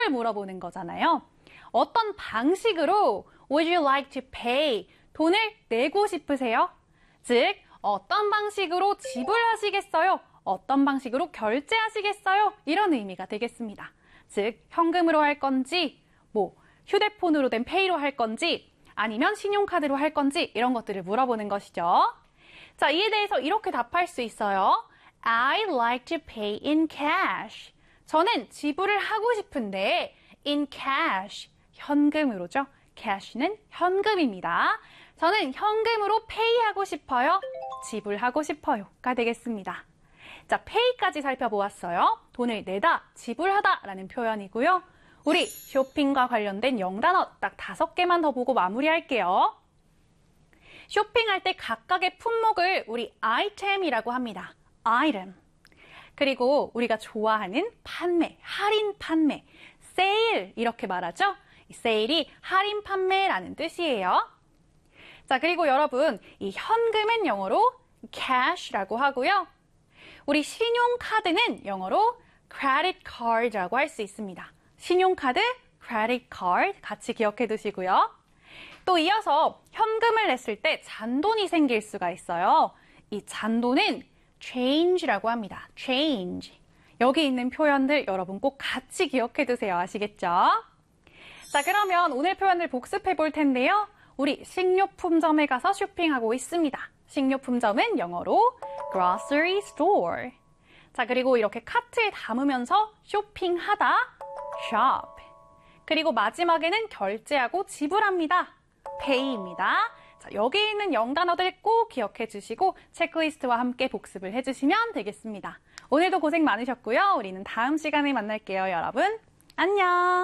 물어보는 거잖아요. 어떤 방식으로 would you like to pay? 돈을 내고 싶으세요? 즉, 어떤 방식으로 지불하시겠어요? 어떤 방식으로 결제하시겠어요? 이런 의미가 되겠습니다. 즉, 현금으로 할 건지, 휴대폰으로 된 페이로 할 건지, 아니면 신용카드로 할 건지 이런 것들을 물어보는 것이죠. 자, 이에 대해서 이렇게 답할 수 있어요. I'd like to pay in cash. 저는 지불을 하고 싶은데 in cash, 현금으로죠. cash는 현금입니다. 저는 현금으로 페이하고 싶어요. 지불하고 싶어요가 되겠습니다. 자, pay까지 살펴보았어요. 돈을 내다, 지불하다 라는 표현이고요. 우리 쇼핑과 관련된 영단어 딱 5개만 더 보고 마무리할게요. 쇼핑할 때 각각의 품목을 우리 아이템이라고 합니다. item. 그리고 우리가 좋아하는 판매, 할인 판매, 세일 이렇게 말하죠. 이 세일이 할인 판매라는 뜻이에요. 자, 그리고 여러분, 이 현금은 영어로 cash라고 하고요. 우리 신용카드는 영어로 credit card라고 할 수 있습니다. 신용카드, credit card 같이 기억해 두시고요. 또 이어서 현금을 냈을 때 잔돈이 생길 수가 있어요. 이 잔돈은 change라고 합니다. change. 여기 있는 표현들 여러분 꼭 같이 기억해 두세요. 아시겠죠? 자, 그러면 오늘 표현을 복습해 볼 텐데요. 우리 식료품점에 가서 쇼핑하고 있습니다. 식료품점은 영어로 grocery store. 자, 그리고 이렇게 카트에 담으면서 쇼핑하다, shop. 그리고 마지막에는 결제하고 지불합니다. pay입니다. 자, 여기 있는 영단어들 꼭 기억해 주시고 체크리스트와 함께 복습을 해주시면 되겠습니다. 오늘도 고생 많으셨고요. 우리는 다음 시간에 만날게요, 여러분. 안녕!